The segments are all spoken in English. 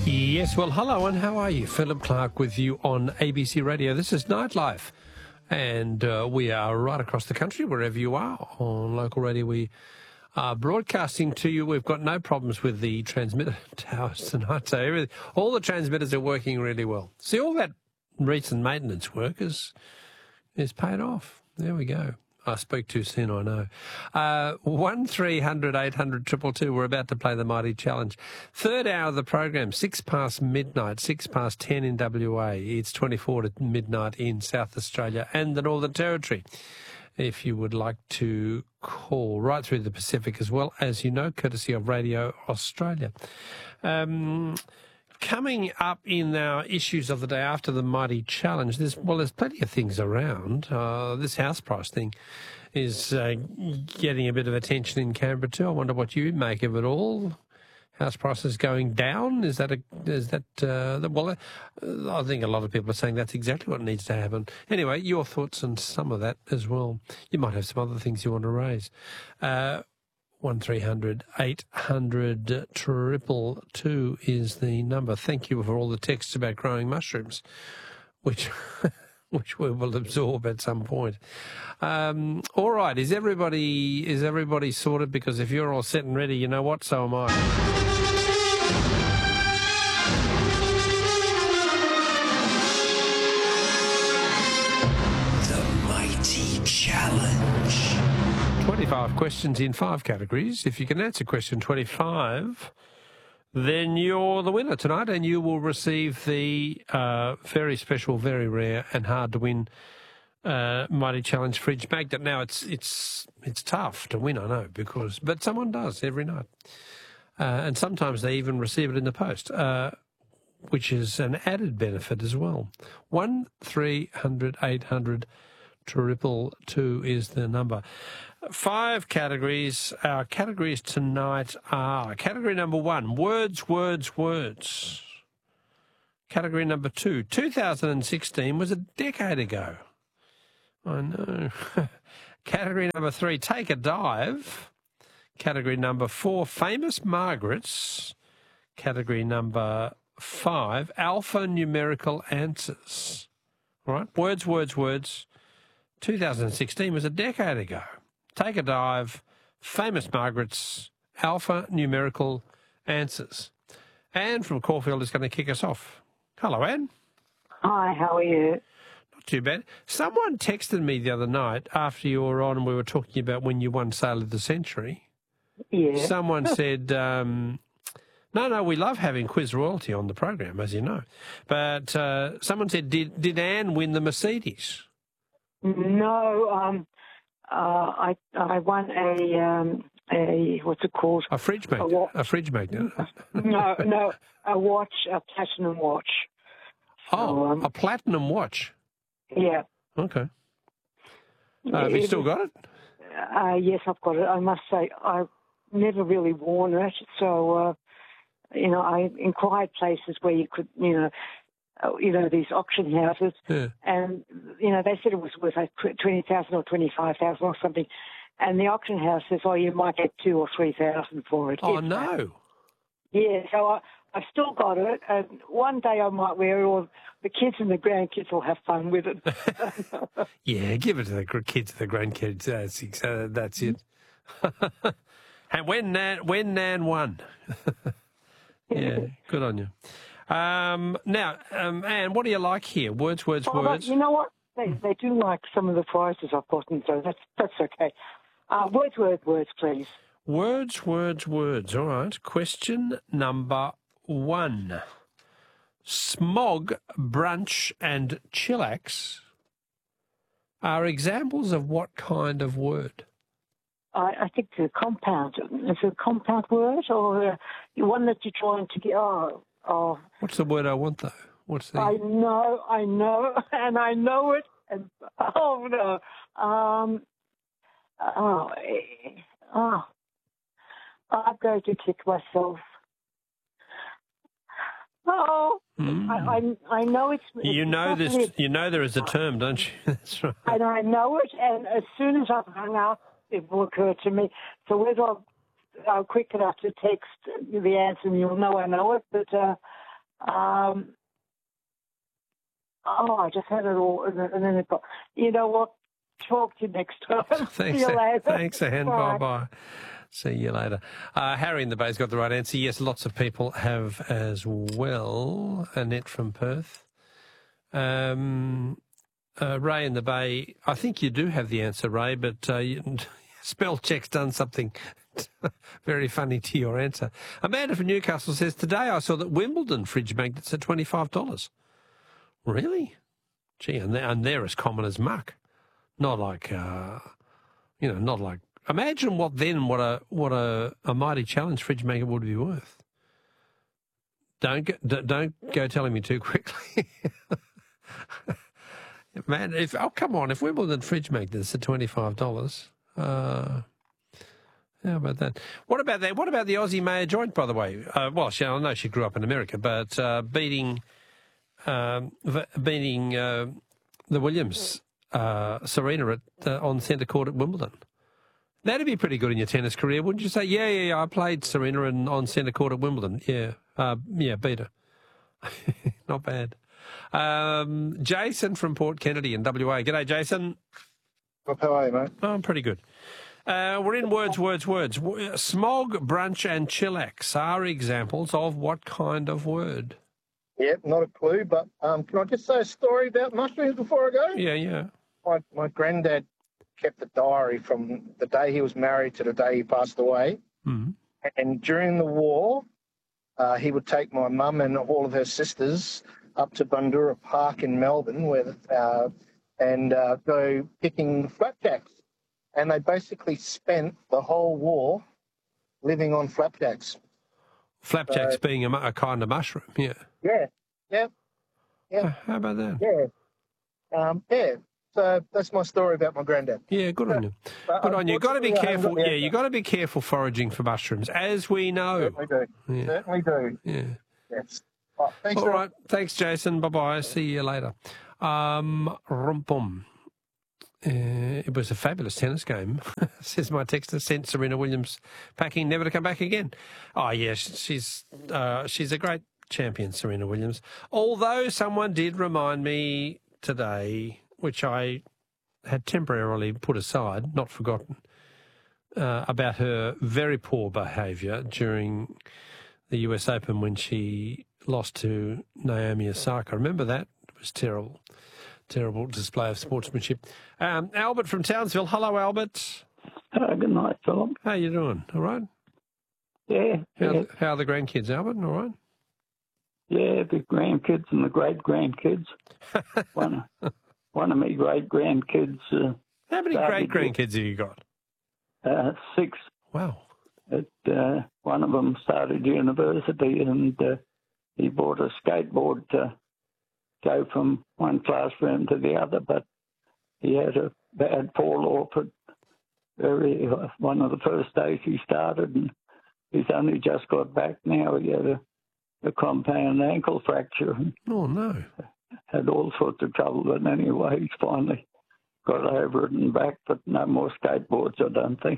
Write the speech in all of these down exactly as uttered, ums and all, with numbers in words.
Yes, well, hello and how are you? Philip Clark with you on A B C Radio. This is Nightlife, and uh, we are right across the country, wherever you are. On local radio, we are broadcasting to you. We've got no problems with the transmitter towers tonight, so everything, all the transmitters are working really well. See, all that recent maintenance work is, is paid off. There we go. I spoke too soon, I know. Uh, one three hundred eight hundred two two two. We're about to play the Mighty Challenge. Third hour of the program, six past midnight, six past ten in W A. It's twenty-four to midnight in South Australia and the Northern Territory. If you would like to call right through the Pacific as well, as you know, courtesy of Radio Australia. Um... Coming up in our issues of the day after the Mighty Challenge, there's, well, there's plenty of things around. Uh, this house price thing is uh, getting a bit of attention in Canberra too. I wonder what you make of it all. House prices going down? Is that a, is that, uh, well, uh, I think a lot of people are saying that's exactly what needs to happen. Anyway, your thoughts on some of that as well. You might have some other things you want to raise. Uh, one three hundred eight hundred triple two is the number. Thank you for all the texts about growing mushrooms, which which we will absorb at some point. Um, all right, is everybody is everybody sorted? Because if you're all set and ready, you know what? So am I. The Mighty Challenge. twenty-five questions in five categories. If you can answer question twenty-five, then you're the winner tonight, and you will receive the uh, very special, very rare and hard to win uh, Mighty Challenge fridge magnet. Now, it's it's it's tough to win, I know, because but someone does every night. Uh, and sometimes they even receive it in the post, uh, which is an added benefit as well. one three hundred eight hundred triple two is the number. Five categories. Our categories tonight are category number one, words, words, words. Category number two, two thousand sixteen was a decade ago. I know. Category number three, take a dive. Category number four, famous Margarets. Category number five, alphanumerical answers. All right, words, words, words. two thousand sixteen was a decade ago. Take a dive, famous Margarets, alpha numerical answers. Anne from Caulfield is going to kick us off. Hello, Anne. Hi, how are you? Not too bad. Someone texted me the other night after you were on and we were talking about when you won Sale of the Century. Yeah. Someone said, um, no, no, we love having quiz royalty on the program, as you know. But uh, someone said, did, did Anne win the Mercedes? No, um, uh, I I won a um, a what's it called? A fridge magnet. A, wa- a fridge magnet. no, no, a watch, a platinum watch. Oh, so, um, a platinum watch. Yeah. Okay. Uh, have you it, still got it? Uh, yes, I've got it. I must say, I've never really worn it, so uh, you know, I inquired places where you could, you know. Uh, you know, these auction houses, yeah. and, you know, they said it was worth like twenty thousand or twenty-five thousand or something, and the auction house says, oh, you might get two or three thousand for it. Oh, no. Yeah, so I, I've still got it, and one day I might wear it, or the kids and the grandkids will have fun with it. Yeah, give it to the kids and the grandkids. That's, uh, that's it. And when Nan, when Nan won. Yeah, good on you. Um, now, um, Anne, what do you like here? Words, words, oh, words. You know what? They they do like some of the prizes I've gotten, so that's that's okay. Uh, words, words, words, please. Words, words, words. All right. Question number one. Smog, brunch, and chillax are examples of what kind of word? I, I think the compound. Is it a compound word, or uh, one that you're trying to get? Oh. Oh, what's the word I want, though? What's the... I know, I know, and I know it. And oh no, um, oh, oh, I'm going to kick myself. Oh, mm. I, I, I know it's. You it's know this. It. You know there is a term, don't you? That's right. And I know it, and as soon as I've hung up, it will occur to me. So whether I'm uh, quick enough to text the answer, and you'll know I know it. But uh, Um, oh, I just had it all, and then, and then it got, you know what? Talk to you next time. Thanks, See you later. thanks, Anne. Bye. Bye-bye. See you later. Uh, Harry in the Bay's got the right answer. Yes, lots of people have as well. Annette from Perth. Um, uh, Ray in the Bay, I think you do have the answer, Ray, but uh, you, spell check's done something very funny to your answer. Amanda from Newcastle says, today I saw that Wimbledon fridge magnets are twenty-five dollars. Really? Gee, and they're, and they're as common as muck. Not like, uh, you know, not like. Imagine what then what a what a, a mighty challenge fridge magnet would be worth. Don't go, don't go telling me too quickly, man. If oh come on, if Wimbledon fridge magnets are twenty five dollars, uh, how about that? What about that? What about the Aussie Maya joint? By the way, uh, well, she, I know she grew up in America, but uh, beating um, beating uh, the Williams. Uh, Serena at uh, on centre court at Wimbledon. That'd be pretty good in your tennis career, wouldn't you say? Yeah, yeah, yeah. I played Serena in, on centre court at Wimbledon. Yeah, uh, yeah, beat her. Not bad. Um, Jason from Port Kennedy in W A. G'day, Jason. How are you, mate? Oh, I'm pretty good. Uh, we're in words, words, words. Smog, brunch, and chillax are examples of what kind of word? Yep, not a clue, but um, can I just say a story about mushrooms before I go? Yeah, yeah. My, my granddad kept a diary from the day he was married to the day he passed away. Mm-hmm. And during the war, uh, he would take my mum and all of her sisters up to Bundoora Park in Melbourne where, uh, and uh, go picking flapjacks. And they basically spent the whole war living on flapjacks. Flapjacks So- being a, mu- a kind of mushroom, yeah. Yeah, yeah, yeah, How about that? yeah. Um, yeah. So that's my story about my granddad. Yeah, good on you. But Good on you. Got to be unfortunately, I haven't careful. got the Yeah, you got to be careful foraging for mushrooms, as we know. Certainly do. Yeah. Certainly do. Yeah. Yes. Right, thanks All very right. Thanks, Jason. Bye bye. See you later. Um, rumpum. Uh, it was a fabulous tennis game, says my texter. Sent Serena Williams packing, never to come back again. Oh yeah, she's uh, she's a great champion, Serena Williams. Although someone did remind me today, which I had temporarily put aside, not forgotten, uh, about her very poor behaviour during the U S Open when she lost to Naomi Osaka. Remember that? It was terrible. Terrible display of sportsmanship. Um, Albert from Townsville. Hello, Albert. Uh, good night, Philip. How you doing? All right? Yeah, How, yeah, how are the grandkids, Albert? All right? yeah, the grandkids and the great-grandkids. one, one of my great-grandkids, uh, How many Started great-grandkids have you got? uh, six, Wow. at, uh, one of them started university and uh, he bought a skateboard to go from one classroom to the other, but he had a bad fall off at very, uh, one of the first days he started, and he's only just got back now. He had a, a compound ankle fracture and Oh, no. had all sorts of trouble, but anyway, he's finally got over it and back, but no more skateboards, I don't think.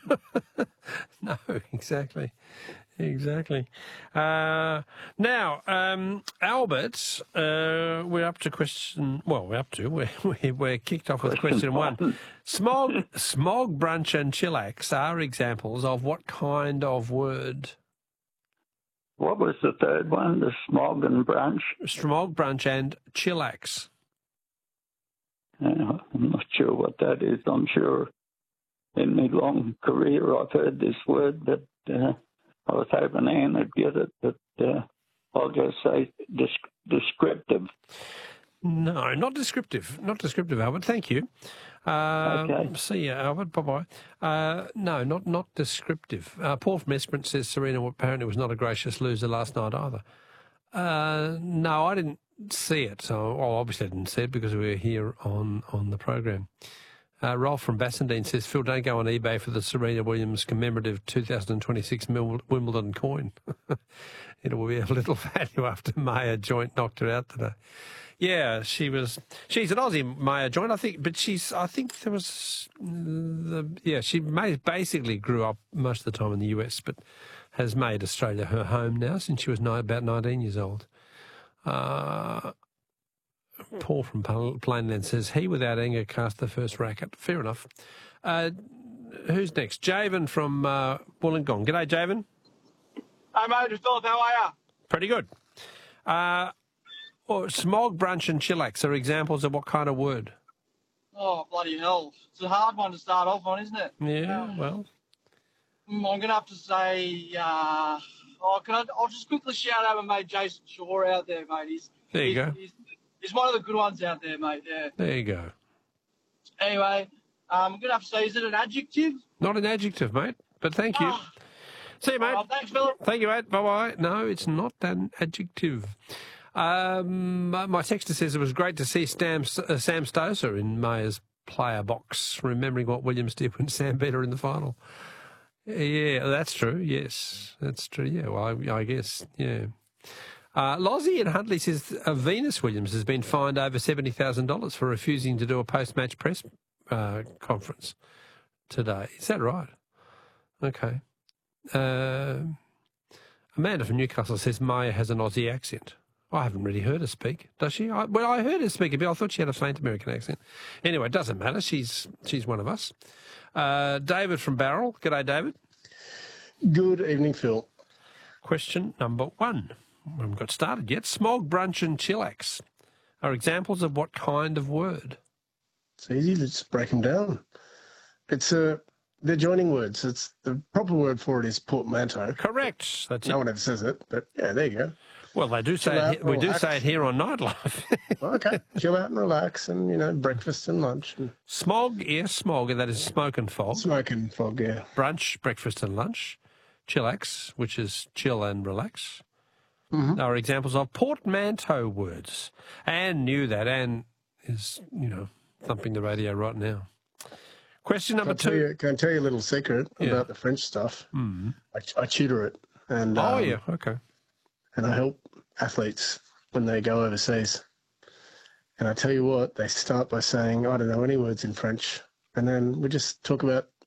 No, exactly. Exactly. Uh, now, um, Albert, uh, we're up to question, well, we're up to, we're, we're, we're kicked off with question, Question one. one. Smog, smog, brunch and chillax are examples of what kind of word? What was the third one? The smog and brunch? Smog, brunch and chillax. Uh, I'm not sure what that is. I'm sure in my long career I've heard this word, but uh, I was hoping Anne would get it, but uh, I'll just say dis- descriptive. No, not descriptive. Not descriptive, Albert. Thank you. Uh, Okay. See you, Albert. Bye-bye. Uh, no, not not descriptive. Uh, Paul from Esperance says Serena apparently was not a gracious loser last night either. Uh, no, I didn't see it. So, well, obviously I didn't see it because we were here on, on the program. Uh, Rolf from Bassendean says, Phil, don't go on eBay for the Serena Williams commemorative two thousand twenty-six Wimbledon coin. It will be a little value after Maya Joint knocked her out today. Yeah, she was. She's an Aussie, Maya Joint, I think, but she's. I think there was. The, yeah, she made, basically grew up most of the time in the U S, but has made Australia her home now since she was ni- about nineteen years old. Uh, Paul from Pal- Plainland says, he without anger cast the first racket. Fair enough. Uh, who's next? Javen from uh, Wollongong. G'day, Javen. Hey, mate, Philip, how are you? Pretty good. Uh, well, smog, brunch and chillax are examples of what kind of word? Oh, bloody hell. It's a hard one to start off on, isn't it? Yeah, Um, well, mm, I'm going to have to say, uh, oh, can I, I'll just quickly shout out my mate Jason Shaw out there, mate. He's, there you he's, go. He's, he's one of the good ones out there, mate, yeah. There you go. Anyway, um, I'm going to have to say, is it an adjective? Not an adjective, mate, but thank you. Ah. See you, mate. Oh, thanks, Philip. Thank you, mate. Bye-bye. No, it's not an adjective. Um, my texter says it was great to see Sam, uh, Sam Stoser in Mayer's player box, remembering what Williams did when Sam beat her in the final. Yeah, that's true. Yes, that's true. Yeah, well, I, I guess, yeah. Uh, Lozzie in Huntley says uh, Venus Williams has been fined over seventy thousand dollars for refusing to do a post-match press uh, conference today. Is that right? Okay. Uh, Amanda from Newcastle says Maya has an Aussie accent. I haven't really heard her speak, does she? I, well, I heard her speak a bit. I thought she had a faint American accent. Anyway, it doesn't matter. She's she's one of us. Uh, David from Barrel. G'day, David. Good evening, Phil. Question number one. We haven't got started yet. Smog, brunch and chillax are examples of what kind of word? It's easy. Let's break them down. It's a... Uh, they're joining words. It's the proper word for it is portmanteau. Correct. That's no it. one ever says it, but yeah, there you go. Well, they do say Chill it, out, we do relax. say it here on Nightlife. Okay, chill out and relax, and you know, breakfast and lunch, and Smog, yes, smog, and that is smoke and fog. smoke and fog. Yeah, Brunch, breakfast and lunch. Chillax, which is chill and relax, Mhm. are examples of portmanteau words. Anne knew that. Anne is, you know, thumping the radio right now. Question number can I, tell two. you, can I tell you a little secret Yeah. about the French stuff? Mm. I, I tutor it, and Oh, um, yeah, okay. and I help athletes when they go overseas. And I tell you what, they start by saying, I don't know any words in French. And then we just talk about